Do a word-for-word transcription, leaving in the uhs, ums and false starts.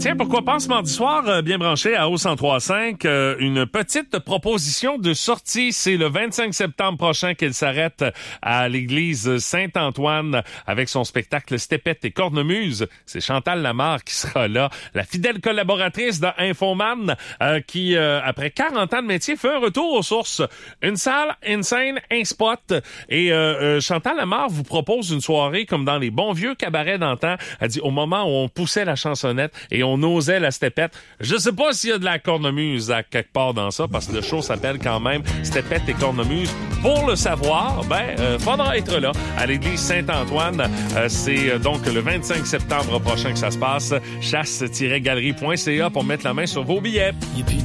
Tiens, pourquoi pas ce mardi soir, euh, bien branché à O cent trois cinq, euh, une petite proposition de sortie. C'est le vingt-cinq septembre prochain qu'elle s'arrête à l'église Saint-Antoine avec son spectacle Stépette et Cornemuse. C'est Chantal Lamarre qui sera là, la fidèle collaboratrice de Infoman, euh, qui, euh, après quarante ans de métier, fait un retour aux sources. Une salle, une scène, un spot. Et euh, euh, Chantal Lamarre vous propose une soirée comme dans les bons vieux cabarets d'antan. Elle dit, au moment où on poussait la chansonnette et on osait la stépette. Je sais pas s'il y a de la cornemuse à quelque part dans ça, parce que le show s'appelle quand même Stépette et Cornemuse. Pour le savoir, ben, euh, faudra être là, à l'église Saint-Antoine. Euh, c'est euh, donc le vingt-cinq septembre prochain que ça se passe. chasse tiret galerie point c a pour mettre la main sur vos billets.